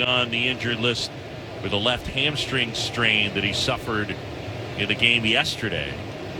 going on the injured list with a left hamstring strain that he suffered in the game yesterday.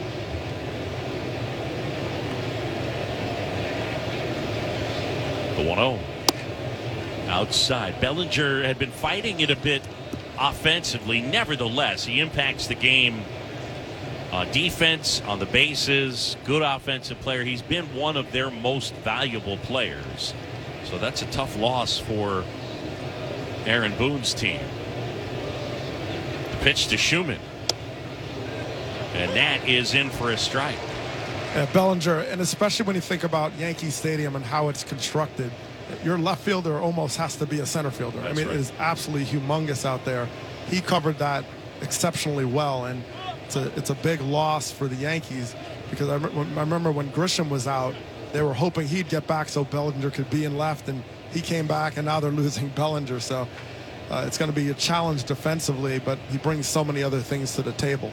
The 1-0. Outside. Bellinger had been fighting it a bit offensively. Nevertheless, he impacts the game on defense, on the bases. Good offensive player. He's been one of their most valuable players. So that's a tough loss for Aaron Boone's team. The pitch to Schumann. And that is in for a strike. Yeah, Bellinger, and especially when you think about Yankee Stadium and how it's constructed, your left fielder almost has to be a center fielder. That's I mean, right. It is absolutely humongous out there. He covered that exceptionally well, and it's a big loss for the Yankees because I remember when Grisham was out, they were hoping he'd get back so Bellinger could be in left, and he came back, and now they're losing Bellinger. So it's going to be a challenge defensively, but he brings so many other things to the table.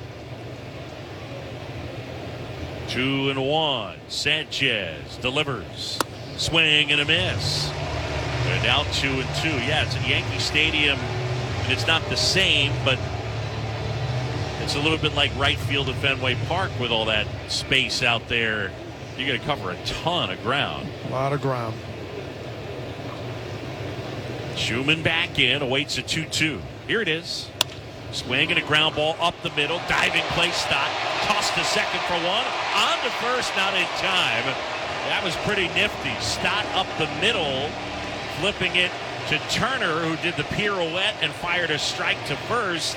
2-1. Sanchez delivers. Swing and a miss. They're now 2-2. Yeah, it's at Yankee Stadium, and it's not the same, but it's a little bit like right field at Fenway Park with all that space out there. You're going to cover a ton of ground. A lot of ground. Schumann back in, awaits a 2-2. Here it is. Swing and a ground ball up the middle. Diving play, Stott. Tossed to second for one. On to first, not in time. That was pretty nifty. Stott up the middle, flipping it to Turner, who did the pirouette and fired a strike to first.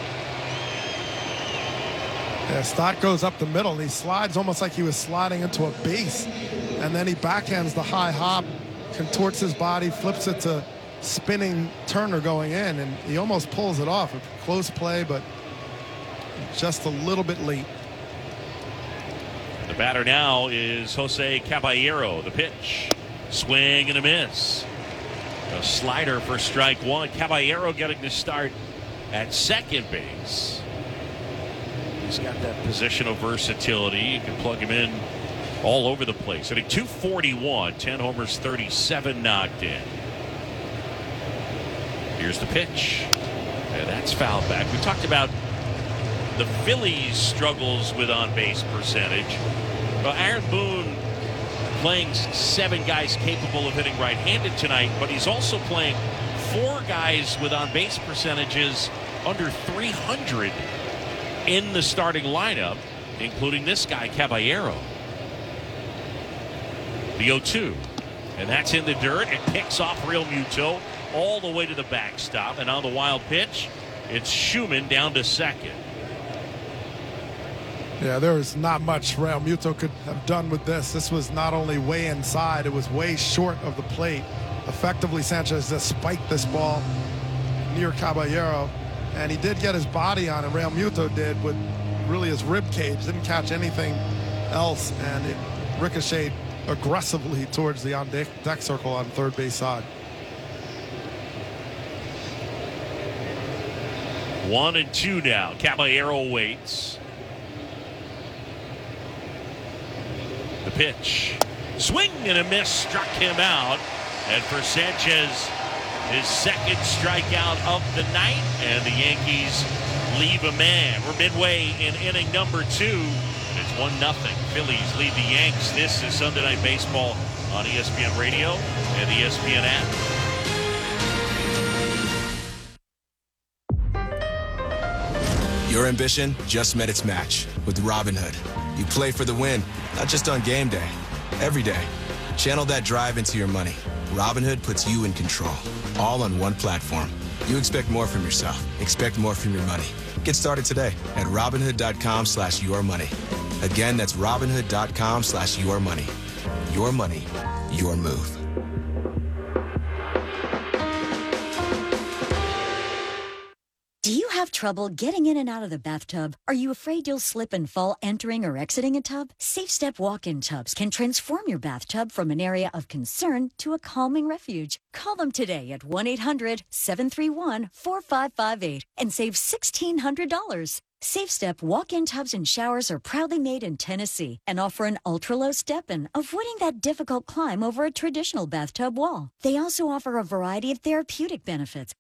Yeah, Stott goes up the middle, and he slides almost like he was sliding into a base. And then he backhands the high hop, contorts his body, flips it to spinning Turner going in, and he almost pulls it off. A close play, but just a little bit late. The batter now is Jose Caballero. The pitch. Swing and a miss. A slider for strike one. Caballero getting the start at second base. He's got that positional versatility. You can plug him in all over the place. Hitting .241, 10 homers, 37 knocked in. Here's the pitch. And that's fouled back. We talked about the Phillies' struggles with on-base percentage. Well, Aaron Boone playing 7 guys capable of hitting right-handed tonight, but he's also playing 4 guys with on-base percentages under 300 in the starting lineup, including this guy, Caballero. The 0-2. And that's in the dirt. It picks off Real Muto all the way to the backstop. And on the wild pitch, it's Schumann down to second. Yeah, there is not much Real Muto could have done with this. This was not only way inside, it was way short of the plate. Effectively, Sanchez just spiked this ball near Caballero, and he did get his body on it. Real Muto did with really his rib cage. Didn't catch anything else, and it ricocheted aggressively towards the on-deck circle on third base side. 1-2 now. Caballero waits. The pitch. Swing and a miss, struck him out. And for Sanchez, his second strikeout of the night. And the Yankees leave a man. We're midway in inning number 2. It's 1-0. Phillies lead the Yanks. This is Sunday Night Baseball on ESPN Radio and the ESPN app. Your ambition just met its match with Robinhood. You play for the win, not just on game day, every day. Channel that drive into your money. Robinhood puts you in control, all on one platform. You expect more from yourself. Expect more from your money. Get started today at Robinhood.com/yourmoney. Again, that's Robinhood.com/yourmoney. Your money, your move. Do you have trouble getting in and out of the bathtub? Are you afraid you'll slip and fall entering or exiting a tub? SafeStep walk-in tubs can transform your bathtub from an area of concern to a calming refuge. Call them today at 1-800-731-4558 and save $1,600. SafeStep walk-in tubs and showers are proudly made in Tennessee and offer an ultra-low step-in, avoiding that difficult climb over a traditional bathtub wall. They also offer a variety of therapeutic benefits,